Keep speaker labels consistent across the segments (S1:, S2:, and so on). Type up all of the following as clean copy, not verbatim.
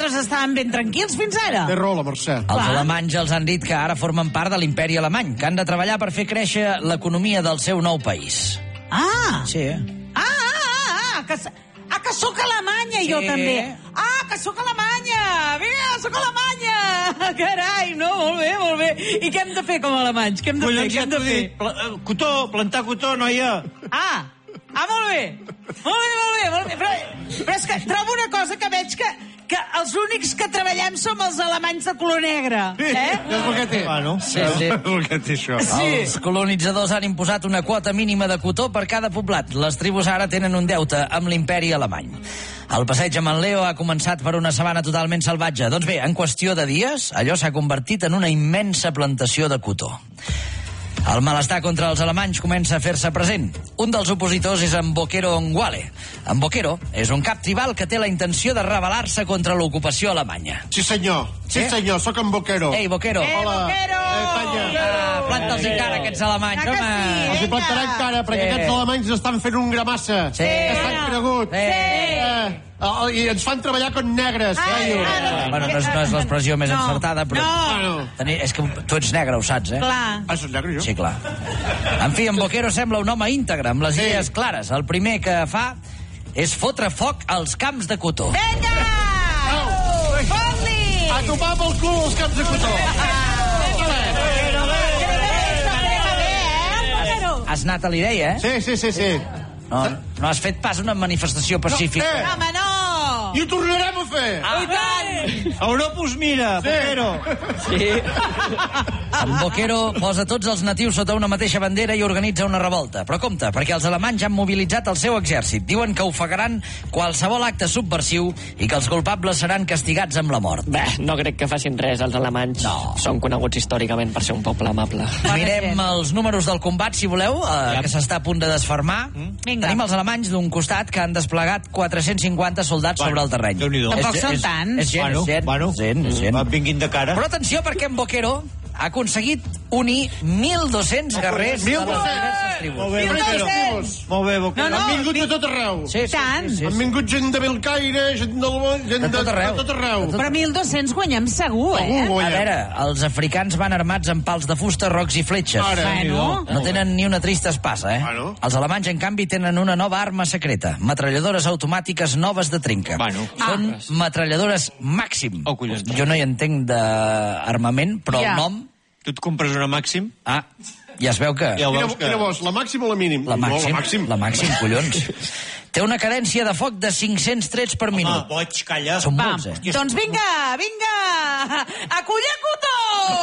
S1: mesos estaven ben tranquils fins ara.
S2: Té raó la Mercè.
S3: Els alemanys els han dit que ara formen part de l'imperi alemany, que han de treballar per fer créixer l'economia del seu nou país.
S1: Ah!
S3: Sí.
S1: Que sóc alemanya, jo també. Que sóc alemanya! Vinga, sóc alemanya! Carai, no, molt bé. I què hem de fer com a alemanys? Què hem de fer?
S4: Cotó, plantar cotó, noia.
S1: Molt bé. Però és que trobo una cosa que veig que els únics que treballem som els alemanys de color negre.
S2: És el que té.
S3: Sí.
S2: El que té això.
S3: Els colonitzadors han imposat una quota mínima de cotó per cada poblat. Les tribus ara tenen un deute amb l'imperi alemany. El passeig a Manleo ha començat per una sabana totalment salvatge. Doncs bé, en qüestió de dies, allò s'ha convertit en una immensa plantació de cotó. El malestar contra els alemanys comença a fer-se present. Un dels opositors és en Boquero Onguale. En Boquero és un cap tribal que té la intenció de rebel·lar-se contra l'ocupació alemanya.
S2: Sí, senyor, sóc en Boquero.
S3: Ei, Boquero.
S2: Hola.
S3: Planta'ls cara, aquests alemanys, home.
S2: Els hi plantaran cara, perquè aquests alemanys estan fent un gramassa.
S3: Sí.
S2: Estan cregut. I ens fan treballar com negres.
S3: Bueno, no és l'expressió més encertada, però... És que tu ets negre, ho saps, eh?
S1: Clar.
S2: Soc negre, jo?
S3: Sí, clar. En fi, en Boquero sembla un home íntegre, amb les idees clares. El primer que fa és fotre foc als camps de cotó.
S1: Vinga! Fot-li!
S2: A topar pel cul els camps de cotó.
S3: Has anat a l'idea, eh?
S2: Sí.
S3: No has fet pas una manifestació pacífica.
S1: Home, no!
S2: I ho tornarem a fer!
S1: I tant!
S4: Europa us mira, Boquero.
S3: Sí. En Boquero posa tots els natius sota una mateixa bandera i organitza una revolta. Però compte, perquè els alemanys han mobilitzat el seu exèrcit. Diuen que ofegaran qualsevol acte subversiu i que els culpables seran castigats amb la mort.
S5: Bé, no crec que facin res els alemanys.
S3: No.
S5: Són coneguts històricament per ser un poble amable.
S3: Mirem els números del combat, si voleu, que s'està a punt de desfermar. Tenim els alemanys d'un costat que han desplegat 450 soldats sobre el terreny.
S1: Tampoc són tants.
S3: És gent.
S4: Vinguin de cara.
S3: Però atenció, perquè en Boquero ha aconseguit unir 1.200 guerrers de les diverses tribus.
S4: Molt bé, Boquero.
S2: Han vingut de tot arreu.
S3: Sí.
S2: Han vingut gent de Belcaire, gent de tot arreu.
S1: Però 1.200 guanyem segur, eh?
S3: A veure, els africans van armats amb pals de fusta, rocs i fletxes. No tenen ni una trista espasa, eh? Els alemanys, en canvi, tenen una nova arma secreta. Metralladores automàtiques noves de trinca. Són metralladores Màxim. Jo no hi entenc d'armament, però el nom...
S4: Tu et compres una Màxim?
S3: Ja es veu que...
S2: Quina vols, la Màxim o la mínim?
S3: La Màxim, collons. Té una cadència de foc de 500 trets per minut.
S4: Boig, calla.
S3: Són molts, eh?
S1: Doncs vinga! A collir cotó!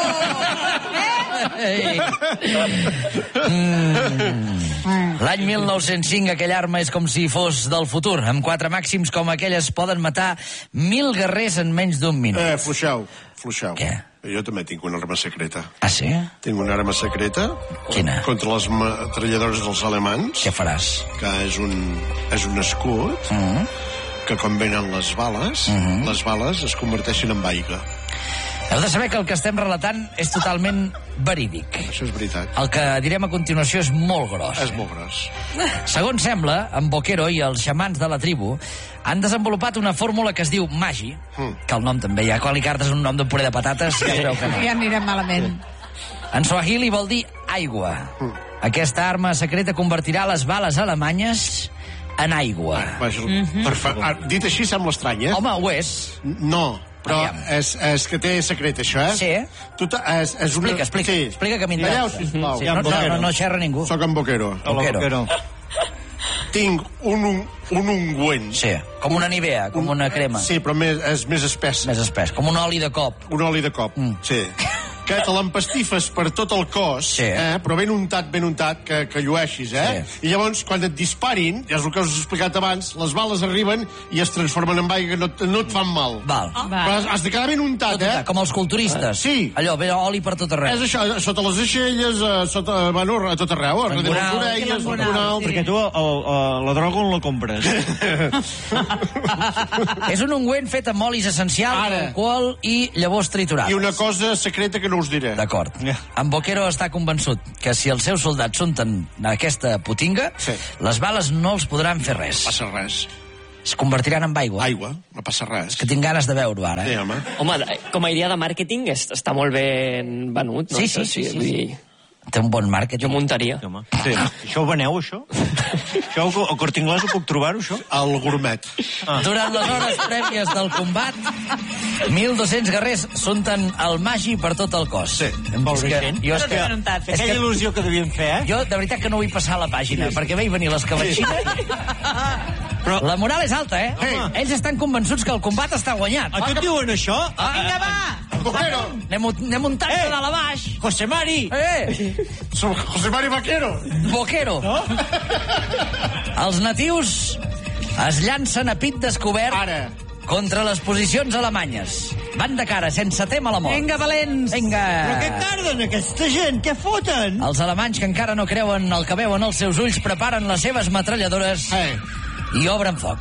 S3: L'any 1905 aquella arma és com si fos del futur. Amb 4 màxims com aquelles poden matar 1.000 guerrers en menys d'un minut.
S2: Fluixeu.
S3: Què?
S2: Jo també tinc una arma secreta.
S3: Ah, sí?
S2: Tinc una arma secreta.
S3: Quina?
S2: Contra les metralladores dels alemanys.
S3: Què faràs?
S2: Que és un escut que quan venen les bales es converteixen en aigua.
S3: Heu de saber que el que estem relatant és totalment verídic.
S2: Això és veritat.
S3: El que direm a continuació és molt gros.
S2: És molt gros.
S3: Segons sembla, en Boquero i els xamans de la tribu han desenvolupat una fórmula que es diu Magi, que el nom també hi ha. Quan li cartes un nom de puré de patates, ja veu que no.
S1: Ja anirem malament.
S3: En Swahili vol dir aigua. Aquesta arma secreta convertirà les bales alemanyes en aigua.
S2: Dit així sembla estrany, eh?
S3: Home, ho és.
S2: No, però és que té secret, això, eh?
S3: Sí, eh? Explica que m'interessa.
S2: Sisplau.
S3: No xerra ningú.
S2: Soc en Boquero. Tinc un ungüent.
S3: Sí, com una Nivea, com una crema.
S2: Sí, però és més espès.
S3: Més espès, com un oli de cop.
S2: Un oli de cop, sí. Que te l'empastifes per tot el cos, però ben untat, que llueixis, eh? I llavors, quan et disparin, ja és el que us he explicat abans, les bales arriben i es transformen en aigua, no et fan mal. Però has de quedar ben untat, eh?
S3: Com els culturistes.
S2: Sí.
S3: Allò, ve oli per tot arreu.
S2: És això, sota les aixelles, a tot arreu, a les orelles,
S4: perquè tu la droga on la compres?
S3: És un ungüent fet amb olis essencials, alcohol i llavors triturades.
S2: I una cosa secreta que no us diré.
S3: D'acord. En Boquero està convençut que si els seus soldats s'unten aquesta putinga, les bales no els podran fer res.
S2: Passa res.
S3: Es convertiran en aigua.
S2: Aigua, no passa res.
S3: Que tinc ganes de veure-ho, ara.
S2: Sí, home.
S5: Home, com a idea de màrqueting està molt ben venut, no?
S3: Sí.
S5: Vull dir,
S3: Té un bon màrqueting.
S5: jo muntaria.
S4: Home. Sí. Això ho veneu, això? Això al Corte Inglés ho puc trobar-ho, això?
S2: El gourmet.
S3: Durant les hores prèvies del combat, 1.200 guerrers s'unten el magi per tot el cos.
S2: Sí,
S4: molt bé, gent.
S3: Jo és que,
S4: Aquella il·lusió que devien fer, eh?
S3: jo, de veritat, que no vull passar la pàgina, perquè veig venir l'escabatxina.
S4: Però
S3: La moral és alta, eh?
S2: Home.
S3: Ells estan convençuts que el combat està guanyat.
S4: a tu et diuen això?
S1: Vinga, va!
S2: Boquero!
S3: Anem muntant de dalt a baix.
S4: José Mari!
S2: José Mari Vaquero!
S3: Boquero. No? Els natius es llancen a pit descobert
S2: Ara.
S3: contra les posicions alemanyes. Van de cara, sense tema a la mort.
S1: Vinga, valents!
S3: Vinga.
S4: Però què tarden, aquesta gent? Què foten?
S3: Els alemanys, que encara no creuen el que veuen els seus ulls, preparen les seves metralladores i obren foc.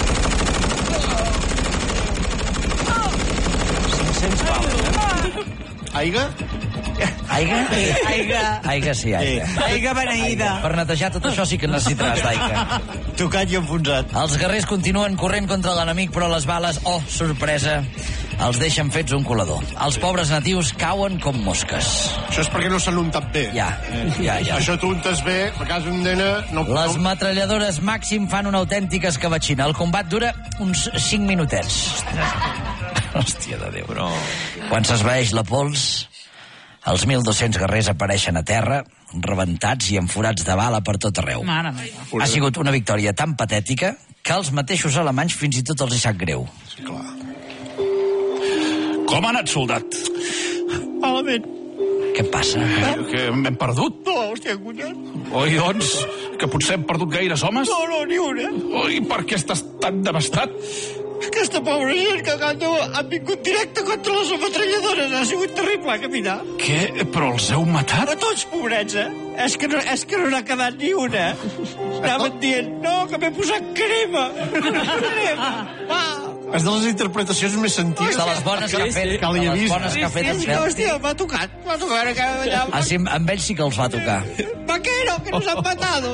S4: 500 pals.
S2: Aiga?
S3: Aiga?
S1: Aiga.
S3: Aiga, sí, aiga.
S1: Aiga beneïda.
S3: Per netejar tot això sí que necessitaràs d'aigua.
S4: Tocat i enfonsat.
S3: Els guerrers continuen corrent contra l'enemic, però les bales, oh, sorpresa, els deixen fets un colador. Els pobres natius cauen com mosques.
S2: Això és perquè no s'han untat bé.
S3: Ja.
S2: Això tu untes bé, a casa un nena... No,
S3: Les metralladores màxim fan una autèntica escabatxina. El combat dura uns 5 minutets. Hòstia de Déu.
S4: Però...
S3: Quan s'esvaeix la pols, els 1.200 guerrers apareixen a terra, rebentats i amb forats de bala per tot arreu.
S1: Mare meva.
S3: Ha sigut una victòria tan patètica que als mateixos alemanys fins i tot els hi sap greu.
S2: Sí, clar.
S6: Com ha anat, soldat?
S4: Malament.
S3: Què passa?
S6: Que hem perdut?
S4: No, hòstia, collons.
S6: Oi, doncs, que potser hem perdut gaires homes?
S4: No, ni una.
S6: Oi, per què estàs tan devastat?
S4: Aquesta pobra gent que han vingut directe contra les ametralladores. Ha sigut terrible, capità.
S6: Què? Però els heu matat?
S4: A tots, pobrets, eh? És que no n'ha quedat ni una. Estaven dient, no, que m'he posat crema. Crema.
S2: És de les interpretacions més sentides.
S3: De les bones que ha fet.
S2: Que li
S3: De les
S2: avisa.
S3: bones que ha fet en Celti.
S4: Hòstia, m'ha tocat.
S3: Ah, sí, amb ells sí que els va tocar.
S4: Vaquero, que nos han matado,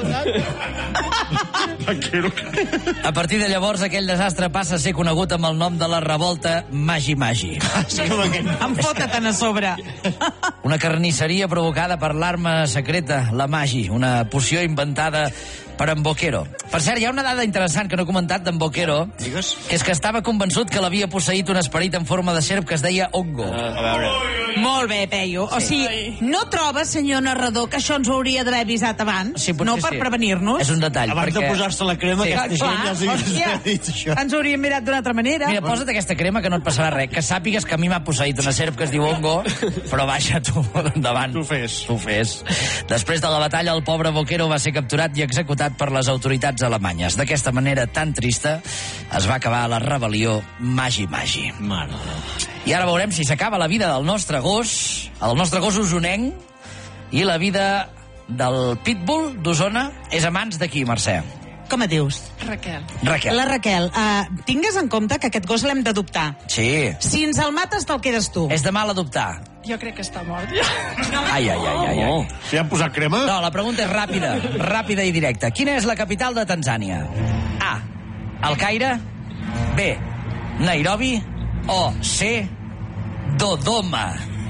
S3: A partir de llavors, aquell desastre passa a ser conegut amb el nom de la revolta Magi-Magi.
S1: Em fota tant a sobre.
S3: Una carnisseria provocada per l'arma secreta, la Magi, una poció inventada per en Boquero. Per cert, hi ha una dada interessant que no he comentat d'en Boquero,
S4: Digues.
S3: que és que estava convençut que l'havia posseït un esperit en forma de serp que es deia Ongo.
S4: A veure...
S1: Molt bé, Peyu. O sigui, no troba, senyor narrador, que això ens ho hauria d'haver avisat abans?
S3: Sí, potser
S1: no per
S3: sí.
S1: prevenir-nos?
S3: És un detall.
S4: Abans
S3: perquè...
S4: de posar-se la crema,
S3: Sí.
S4: aquesta gent ja els
S1: hòstia,
S4: havia dit això.
S1: ens hauríem mirat d'una altra manera.
S3: Mira, posa't aquesta crema que no et passarà res. Que sàpigues que a mi m'ha posseït una serp que es diu Ongo, però baixa tu endavant.
S2: Tu fes.
S3: Tu fes. Després de la batalla, el pobre Boquero va ser capturat i executat per les autoritats alemanyes. D'aquesta manera tan trista es va acabar la rebel·lió Magi-Magi.
S4: Mare.
S3: I ara veurem si s'acaba la vida del nostre gos, el nostre gos usonenc, i la vida del pitbull d'Osona és a mans de qui, Mercè?
S1: Com et dius?
S7: Raquel.
S3: Raquel.
S1: La Raquel. Tingues en compte que aquest gos l'hem d'adoptar.
S3: Sí.
S1: Si ens el mates, te'l quedes tu.
S3: És de mal adoptar.
S7: Jo crec que està mort.
S3: Ai, ai, ai, ai, ai.
S2: Si han posat crema?
S3: No, la pregunta és ràpida, ràpida i directa. Quina és la capital de Tanzània? A. El Caire. B. Nairobi. O C. Dodoma.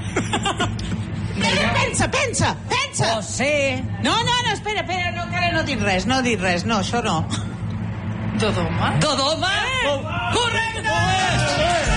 S1: Pensa!
S3: O C.
S1: No, espera, no, encara no dic res, no, això no.
S7: Dodoma?
S3: Dodoma? Correcte!